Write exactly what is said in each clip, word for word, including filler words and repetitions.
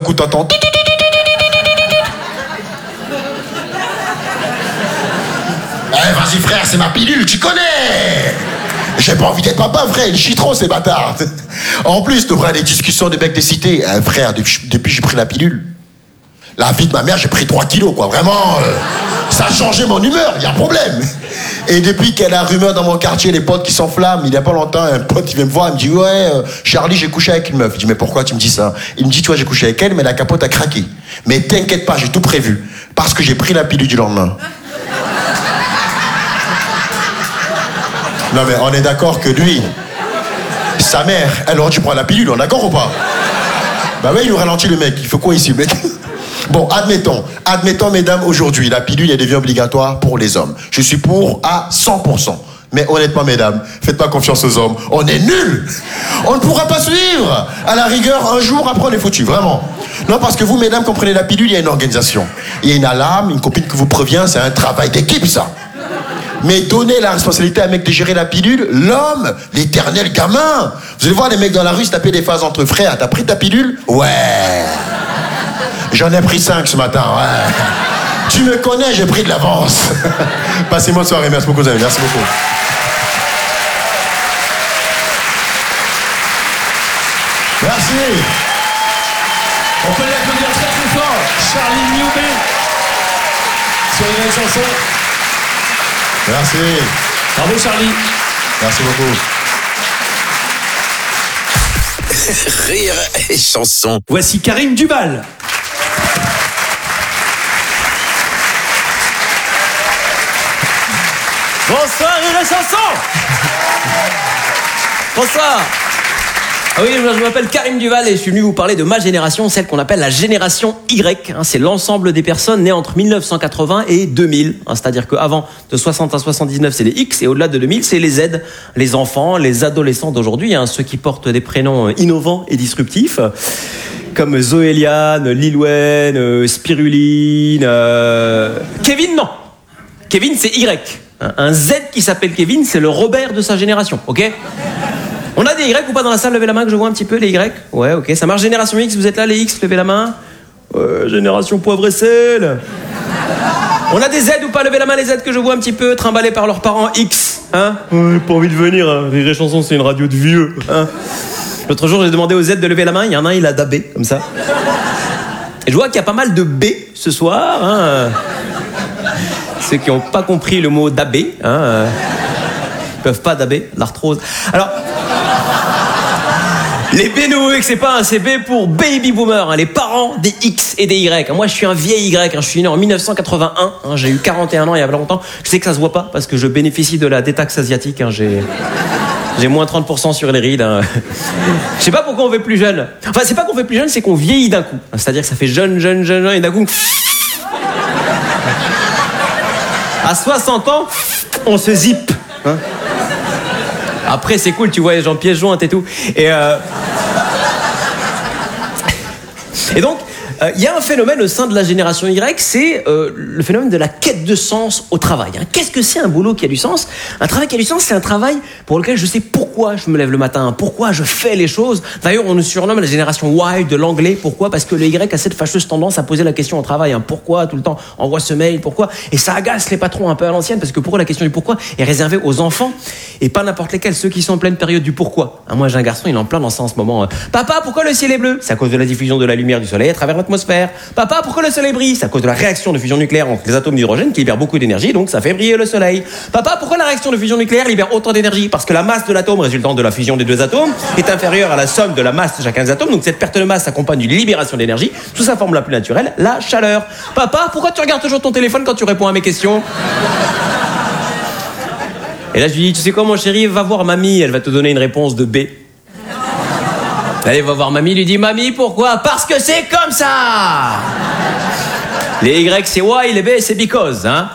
coup, t'entends... Eh, vas-y, frère, c'est ma pilule, tu connais. J'ai pas envie d'être papa, frère, il chie trop, ces bâtards. En plus, tu auras des discussions de mecs des cités. Eh, frère, depuis, depuis que j'ai pris la pilule, la vie de ma mère, j'ai pris trois kilos, quoi. Vraiment, euh, ça a changé mon humeur, il y a un problème. Et depuis qu'il y a la rumeur dans mon quartier, les potes qui s'enflamment, il y a pas longtemps, un pote qui vient me voir, il me dit « Ouais, euh, Charlie, j'ai couché avec une meuf. » Je dis « Mais pourquoi tu me dis ça ?» Il me dit « Tu vois, j'ai couché avec elle, mais la capote a craqué. Mais t'inquiète pas, j'ai tout prévu. Parce que j'ai pris la pilule du lendemain. » Non mais on est d'accord que lui, sa mère, elle aurait dû prendre la pilule, on est d'accord ou pas? Bah ouais, il nous ralentit le mec, il faut quoi ici, mec? Bon, admettons, admettons mesdames, aujourd'hui, la pilule, elle devient obligatoire pour les hommes. Je suis pour à cent pour cent. Mais honnêtement, mesdames, faites pas confiance aux hommes, on est nuls. On ne pourra pas suivre. À la rigueur, un jour, après on est foutu, vraiment. Non, parce que vous, mesdames, comprenez la pilule, il y a une organisation. Il y a une alarme, une copine qui vous prévient, c'est un travail d'équipe, ça. Mais donner la responsabilité à un mec de gérer la pilule, l'homme, l'éternel gamin. Vous allez voir les mecs dans la rue se taper des phases entre frères. T'as pris ta pilule? Ouais. J'en ai pris cinq ce matin, ouais. Tu me connais, j'ai pris de l'avance. Passez-moi de soirée, merci beaucoup, amis. Merci beaucoup. Merci. On peut l'applaudir très très fort. Charlie Newman sur une nouvelle chanson. Merci. Bravo Charlie. Merci beaucoup. Rire et chanson. Voici Karim Duval. Bonsoir Rire et chanson. Bonsoir. Ah oui, je m'appelle Karim Duval et je suis venu vous parler de ma génération, celle qu'on appelle la génération Y. C'est l'ensemble des personnes nées entre mille neuf cent quatre-vingts et deux mille. C'est-à-dire qu'avant de soixante à soixante-dix-neuf, c'est les X et au-delà de deux mille, c'est les Z. Les enfants, les adolescents d'aujourd'hui, hein, ceux qui portent des prénoms innovants et disruptifs, comme Zoéliane, Lil Wayne, euh, Spiruline, euh... Kevin, non. Kevin, c'est Y. Un Z qui s'appelle Kevin, c'est le Robert de sa génération, ok? On a des Y ou pas dans la salle? Levez la main que je vois un petit peu, les Y. Ouais, ok, ça marche. Génération X, vous êtes là, les X, levez la main. Ouais, génération poivre et sel. On a des Z ou pas? Levez la main, les Z que je vois un petit peu, trimballés par leurs parents X. Hein? Ouais, pas envie de venir, hein. Rire et chanson, c'est une radio de vieux. Hein? L'autre jour, j'ai demandé aux Z de lever la main. Il y en a un, il a dabé, comme ça. Et je vois qu'il y a pas mal de B ce soir. Hein? Ceux qui n'ont pas compris le mot dabé. Hein? Ils peuvent pas daber, l'arthrose. Alors... Les B, nous, c'est pas un C B pour baby boomer, hein, les parents des X et des Y. Moi, je suis un vieil Y, hein, je suis né en mille neuf cent quatre-vingt-un, hein, j'ai eu quarante et un ans il y a longtemps. Je sais que ça se voit pas parce que je bénéficie de la détaxe asiatique. Hein, j'ai, j'ai moins trente pour cent sur les rides. Hein. Je sais pas pourquoi on fait plus jeune. Enfin, c'est pas qu'on fait plus jeune, c'est qu'on vieillit d'un coup. C'est-à-dire que ça fait jeune, jeune, jeune, jeune, et d'un coup... À soixante ans, on se zippe. Hein. Après, c'est cool, tu vois les gens pièce jointe et tout. Et, euh... et donc, il euh, y a un phénomène au sein de la génération Y, c'est euh, le phénomène de la quête de sens au travail. Hein. Qu'est-ce que c'est un boulot qui a du sens? Un travail qui a du sens, c'est un travail pour lequel je sais pourquoi je me lève le matin, pourquoi je fais les choses. D'ailleurs, on nous surnomme la génération Y de l'anglais. Pourquoi? Parce que le Y a cette fâcheuse tendance à poser la question au travail. Hein. Pourquoi tout le temps? Envoie ce mail, pourquoi? Et ça agace les patrons un peu à l'ancienne, parce que pour eux, la question du pourquoi est réservée aux enfants et pas n'importe lesquels, ceux qui sont en pleine période du pourquoi. Hein, moi, j'ai un garçon, il est en plein dans ça en ce moment. Papa, pourquoi le ciel est bleu? C'est à cause de la diffusion de la lumière du soleil à travers l'atmosphère. Papa, pourquoi le soleil brille? C'est à cause de la réaction de fusion nucléaire entre les atomes d'hydrogène qui libèrent beaucoup d'énergie, donc ça fait briller le soleil. Papa, pourquoi la réaction de fusion nucléaire libère autant d'énergie? Parce que la masse de l'atome résultant de la fusion des deux atomes est inférieure à la somme de la masse de chacun des atomes, donc cette perte de masse s'accompagne d'une libération d'énergie sous sa forme la plus naturelle, la chaleur. Papa, pourquoi tu regardes toujours ton téléphone quand tu réponds à mes questions? Et là, je lui dis, tu sais quoi, mon chéri, va voir mamie, elle va te donner une réponse de B. Allez, va voir mamie, lui dit, mamie, pourquoi? Parce que c'est comme ça. Les Y, c'est why, les B, c'est because, hein.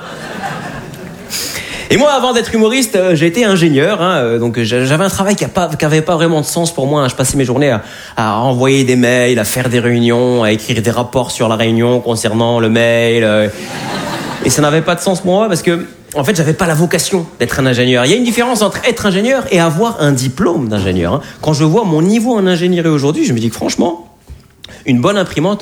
Et moi, avant d'être humoriste, euh, j'ai été ingénieur, hein, euh, donc j'avais un travail qui n'avait pas, pas vraiment de sens pour moi. Hein. Je passais mes journées à, à envoyer des mails, à faire des réunions, à écrire des rapports sur la réunion concernant le mail. Euh, et ça n'avait pas de sens pour moi parce que, en fait, j'avais pas la vocation d'être un ingénieur. Il y a une différence entre être ingénieur et avoir un diplôme d'ingénieur. Hein. Quand je vois mon niveau en ingénierie aujourd'hui, je me dis que franchement, une bonne imprimante